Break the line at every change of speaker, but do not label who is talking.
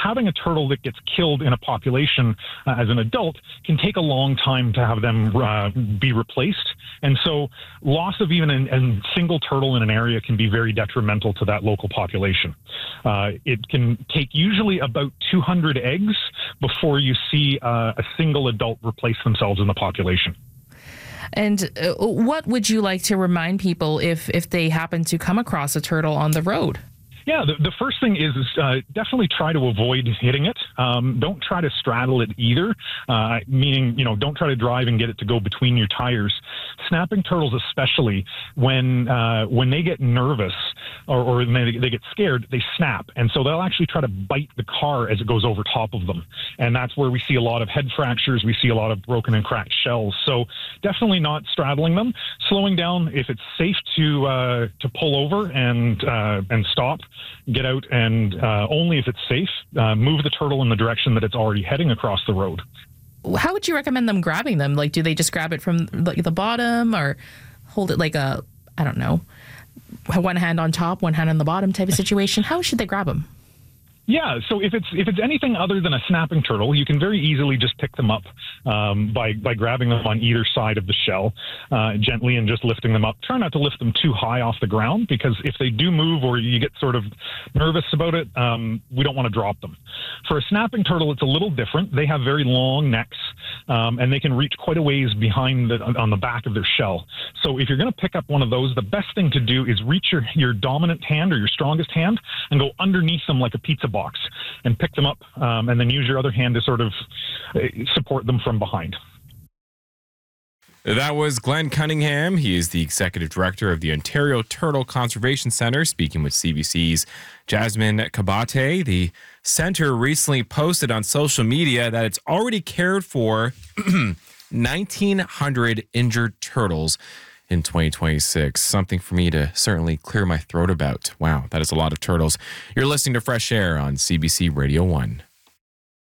having a turtle that gets killed in a population as an adult can take a long time to have them be replaced. And so loss of even a single turtle in an area can be very detrimental to that local population. It can take usually about 200 eggs before you see a single adult replace themselves in the population.
And what would you like to remind people if they happen to come across a turtle on the road?
Yeah, the first thing is definitely try to avoid hitting it. Don't try to straddle it either, meaning, don't try to drive and get it to go between your tires. Snapping turtles, especially when they get nervous or they get scared, they snap. And so they'll actually try to bite the car as it goes over top of them. And that's where we see a lot of head fractures. We see a lot of broken and cracked shells. So definitely not straddling them. Slowing down if it's safe to pull over and stop. Get out, and only if it's safe, move the turtle in the direction that it's already heading across the road.
How would you recommend them grabbing them? Like, do they just grab it from the bottom, or hold it like one hand on top, one hand on the bottom type of situation? How should they grab them?
Yeah, so if it's anything other than a snapping turtle, you can very easily just pick them up by grabbing them on either side of the shell gently and just lifting them up. Try not to lift them too high off the ground, because if they do move or you get sort of nervous about it, we don't want to drop them. For a snapping turtle, it's a little different. They have very long necks, and they can reach quite a ways behind on the back of their shell. So if you're going to pick up one of those, the best thing to do is reach your dominant hand or your strongest hand and go underneath them like a pizza box and pick them up, and then use your other hand to sort of support them from behind.
That was Glenn Cunningham. He is the executive director of the Ontario Turtle Conservation Centre, speaking with CBC's Jasmine Kabate. The centre recently posted on social media that it's already cared for 1,900 injured turtles in 2026. Something for me to certainly clear my throat about. Wow, that is a lot of turtles. You're listening to Fresh Air on CBC Radio 1.